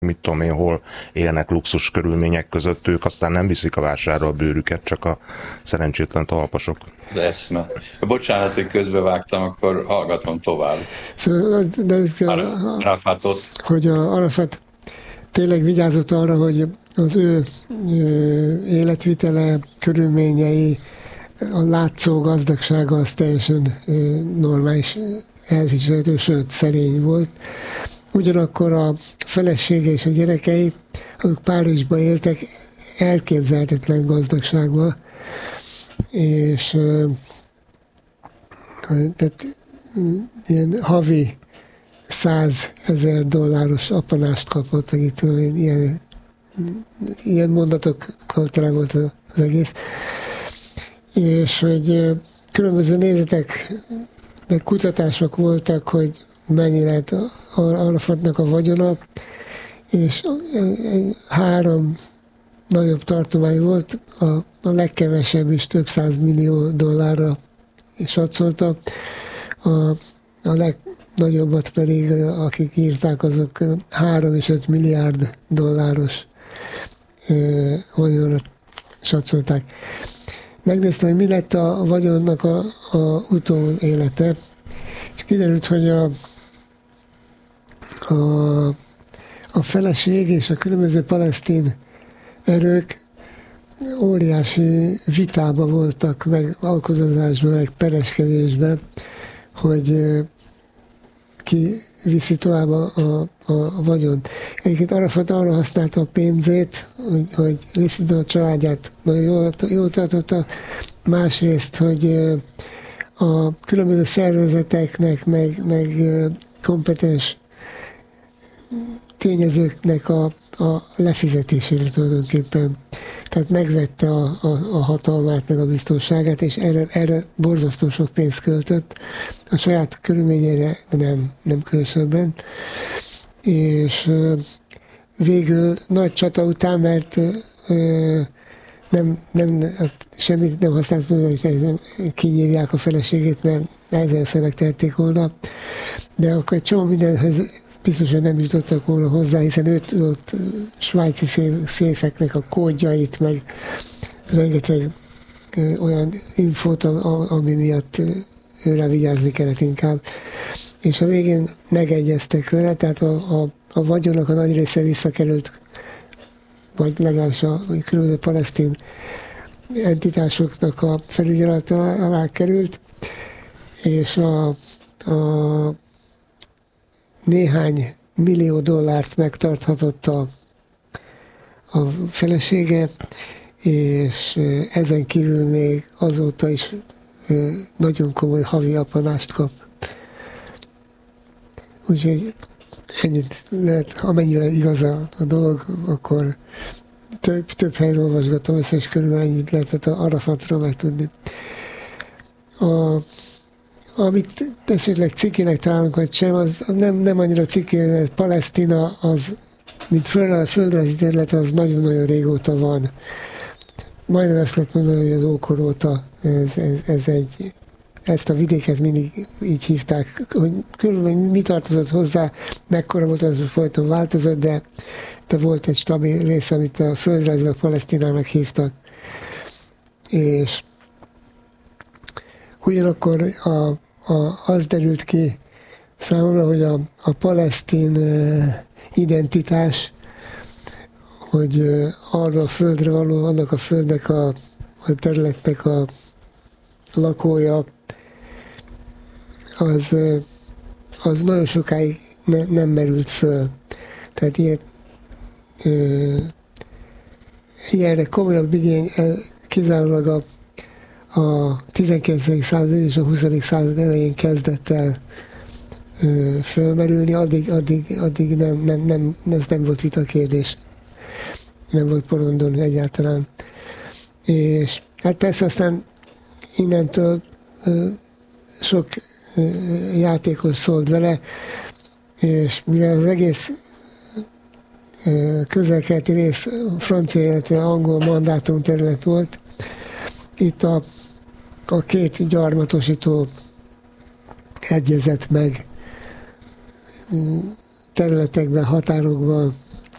mit tudom én, hol élnek luxus körülmények között, ők aztán nem viszik a vásárra a bőrüket, csak a szerencsétlen talpasok. Az eszme. Bocsánat, hogy közbevágtam, akkor hallgatom tovább. Szóval, Arafatot. Hogy Arafat tényleg vigyázott arra, hogy az ő életvitele, körülményei, a látszó gazdagsága az teljesen normális, elviselhető, sőt szerény volt. Ugyanakkor a felesége és a gyerekei, azok Párizsban éltek elképzelhetetlen gazdagságban, és tehát ilyen havi $100,000 apanást kapott, meg itt tudom én, ilyen mondatokkal tele volt az egész. És hogy különböző nézetek, meg kutatások voltak, hogy mennyi lehet Arafatnak a vagyona, és 3 nagyobb tartomány volt, a legkevesebb is több $100 millió satszolta, a legnagyobbat pedig, akik írták, azok 3 és 5 milliárd dolláros vagyonra satszolták. Megnéztem, hogy mi lett a vagyonnak a utóélete, és kiderült, hogy a feleség és a különböző palesztin erők óriási vitába voltak, meg alkudozásban, meg pereskedésben, hogy ki viszi tovább a vagyont. Egyébként Arafat arra használta a pénzét, hogy részint a családját nagyon jól tartotta, másrészt, hogy a különböző szervezeteknek, meg kompetens tényezőknek a lefizetésére tulajdonképpen. Tehát megvette a hatalmát, meg a biztonságát, és erre borzasztó sok pénzt költött. A saját körülményére nem különösebben. És végül nagy csata után, mert semmit nem használt, hogy kinyírják a feleségét, mert ezzel megtehették volna. De akkor egy csomó mindenhez biztos, hogy nem jutottak volna hozzá, hiszen ő tudott svájci széfeknek a kódjait, meg rengeteg olyan infót, ami miatt őre vigyázni kellett inkább. És a végén megegyeztek vele, tehát a vagyonnak a nagy része visszakerült, vagy legalábbis a különböző palesztin entitásoknak a felügyelet alá került, és a néhány millió dollárt megtarthatott a felesége, és ezen kívül még azóta is nagyon komoly havi apanást kap. Úgyhogy ennyit lehet, amennyivel igaz a dolog, akkor több helyről olvasgattam össze, és körülbelül ennyit lehetett Arafatról megtudni. Amit esetleg cikkének találunk, vagy sem, az nem annyira cikké, mert Palesztina az, mint földrajzi terület, az nagyon-nagyon régóta van. Majdnem ezt lehet mondani, hogy az ókor óta ezt a vidéket mindig így hívták, hogy különben mi tartozott hozzá, mekkora volt, az folyton változott, de volt egy stabil rész, amit a földrajzilag Palesztinának hívtak. És ugyanakkor az derült ki számomra, hogy a palesztin identitás, hogy arra a földre való, annak a földnek a területnek a lakója, az nagyon sokáig nem merült föl. Tehát ilyenre komolyabb igény kizárólag a 19. század és a 20. század elején kezdett el fölmerülni, addig ez nem volt vitakérdés. Nem volt porondon egyáltalán. És hát persze aztán innentől sok játékos szólt vele, és mivel az egész közel-keleti rész francia, illetve angol mandátum terület volt, itt a két gyarmatosító egyezett meg területekben, határokban,